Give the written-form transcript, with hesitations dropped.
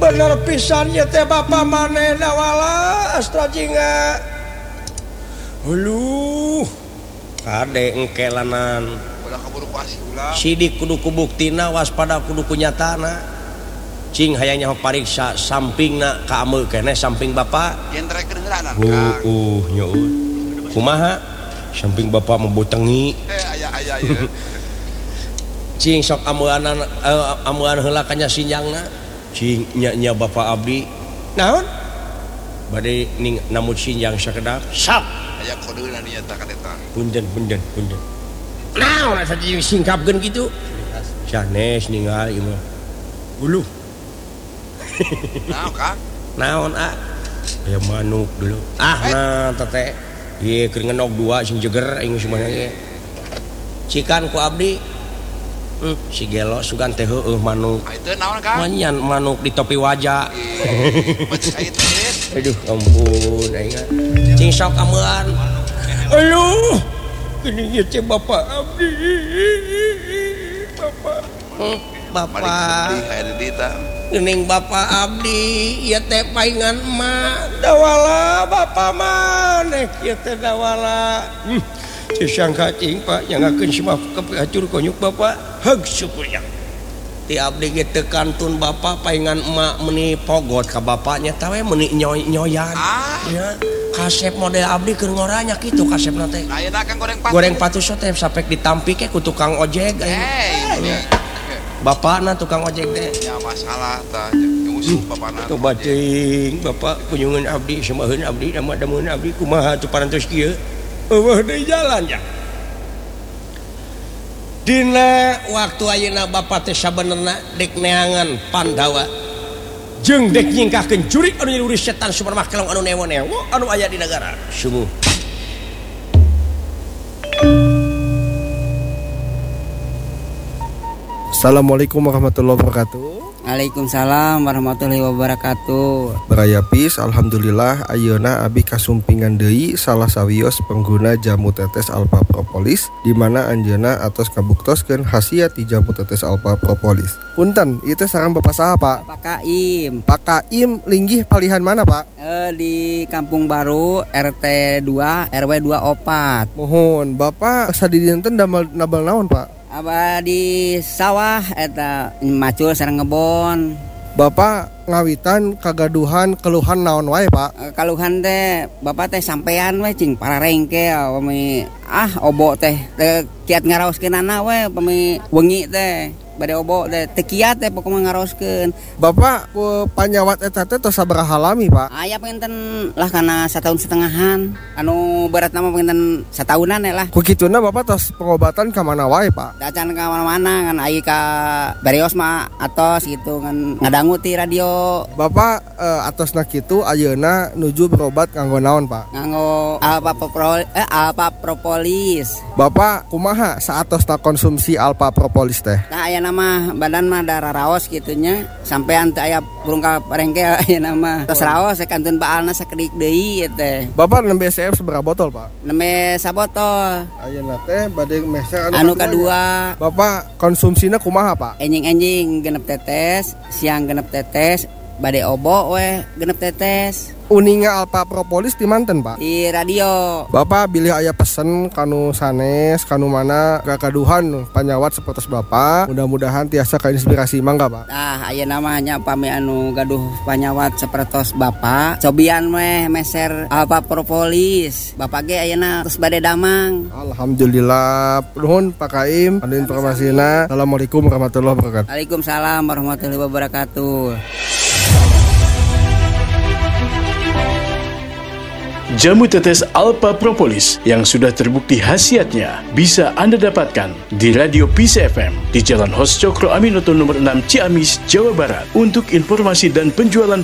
bener pisan ya teh Bapak manehna wala astra jingga. Huluh. Kade engkelanan. Ulah kaburu ku asih ulah. Sidik kudu kubuktina waspada kudu kunyatana. Cing hayangnya hok pariksa sampingna ka ameu keneh samping Bapak. Jentrekeun heulanan Kang. Nyaut. Kumaha? Samping Bapak membotengi. Aya ya. Cing sok amuan heula ka nya sinjangna. Cing nya Bapak abdi. Naon? Bade ning namut sinjang sakedap. Sap. Aya kodeuna nya eta ka eta. Punten. Naon asa singkapkeun kitu? Sanes ninggal ieu mah. Uluh. Naon Kang? Naon aya manuk dulu. Nah teh. Ieu keur ngenog dua sing jeger aing semuanya ge. Cikan ku abdi. Si gelo sugan teh heueuh manuk. Itu naon Kang? Manyan manuk di topi wajah. Aduh ampun aing. Cing sok amuan. Aduh. Gini teh Bapak abdi. Bapak. Gening Bapak abdi ieu teh paingan emak. Dawala Bapak maneh ieu teh dawala. Sangka cing Pak nyangakeun semua kepacur konyuk Bapak. Heug syukurnya. Ti abdi ge teu kantun Bapak paingan emak meuni pogot ka bapaknya tah we meuni nyoyan. Ya. Kasep model abdi keur ngoranya kitu kasepna teh. Ayeuna Kang goreng patus. Goreng patus teh sapek ditampik ke ku tukang ojek. Bapakna tukang ojek teh. Ya masalah tah ngusuk bapana. Tuh bacing Bapak kunjungan abdi semaheun abdi damun abdi kumaha tu parantos kieu. Eueuh deui jalan ya. Dina waktu ayeuna Bapak teh sabenerna dek neangan Pandawa. Jeung dek nyingkahkeun jurik anu nyuruh setan Sumermah kelong anu newo-newo anu aya di negara. Sumuh. Assalamualaikum warahmatullahi wabarakatuh. Waalaikumsalam warahmatullahi wabarakatuh. Berayapis, alhamdulillah ayeuna abi kasumpingan deui salah sawios pengguna jamu tetes Alpha Propolis di mana anjeunna atos kabuktoskeun khasiat ti jamu tetes Alpha Propolis. Punten, ieu teh sareng Bapak saha, Pak? Pak Kaim. Pak Kaim linggih palihan mana, Pak? Di Kampung Baru RT 2 RW 24. Mohon, Bapak sadidinten damel nabal naon, Pak? Aba di sawah eta macul sareng ngebon. Bapak ngawitan kagaduhan keluhan naon wae Pak? Kaluhan teh Bapak teh sampean we cing pararengke pami obo teh kiat ngaraoskeunana we pami wengi teh bade obo teh teu kiat teh pokona ngaraoskeun. Bapak panyawat eta teh tos sabaraha lami Pak? Aya pengenten lah kana 1,5 tahunan anu beratna mah pengenten 1 tahunan lah. Ku kituna Bapak tos pengobatan ka mana wae Pak? Dacan ka mana-mana ngan aya ka Barios mah atos gitu ngan ngadangu ti radio. Bapak atosna kitu ayeuna nuju berobat nganggo naon Pak? Nganggo Alpha Propolis. Bapak kumaha saatosna konsumsi Alpha Propolis teh? Tah aya nama badan mah darah raos gitunya sampean teh aya burung ka parengke aya nama tos raos kantun baalna sakedik deui teh. Bapak nembe CF seberapa botol Pak? Nembe sabotol. Ayeuna teh bade meser anu kadua. Bapak konsumsina kumaha Pak? Enjing-enjing genep tetes, siang genep tetes, bade obo we genep tetes. Uninga Alpha Propolis di manten Pak? Di radio. Bapak bilih aya pesen kanu sanes kanu mana kakaduhan panyawat sapertos Bapak. Mudah-mudahan tiasa kainspirasi mangga Pak. Tah aya namanya pami anu gaduh panyawat sapertos Bapak. Cobian we meser Alpha Propolis. Bapak ge ayeuna tos bade damang. Alhamdulillah. Nuhun Pak Kaim anu informasina. Assalamualaikum warahmatullahi wabarakatuh. Waalaikumsalam warahmatullahi wabarakatuh. Jamu tetes Alpha Propolis yang sudah terbukti khasiatnya bisa Anda dapatkan di Radio Peace FM di Jalan Hos Cokro Aminoto nomor 6 Ciamis, Jawa Barat. Untuk informasi dan penjualan